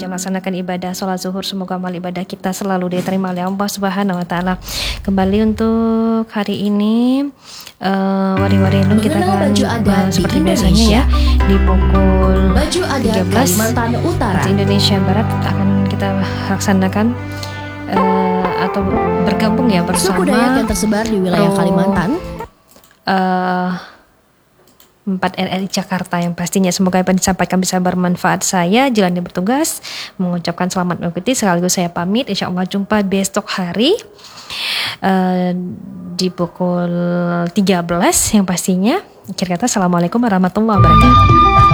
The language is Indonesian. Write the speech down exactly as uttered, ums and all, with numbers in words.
melaksanakan ibadah sholat zuhur. Semoga amal ibadah kita selalu diterima oleh Allah Subhanahu Wa Taala. Kembali untuk hari ini, uh, Wari-Wari Lung kita akan uh, seperti biasanya ya di pukul tiga belas waktu Indonesia Barat akan kita laksanakan uh, atau bergabung ya bersama suku Dayak yang tersebar di wilayah Kalimantan. Uh, empat R R I Jakarta yang pastinya semoga apa yang disampaikan bisa bermanfaat. Saya Jalani bertugas mengucapkan selamat mengikuti, sekaligus saya pamit. Insya Allah jumpa besok hari uh, di pukul tiga belas yang pastinya. Akhir kata assalamualaikum warahmatullahi wabarakatuh.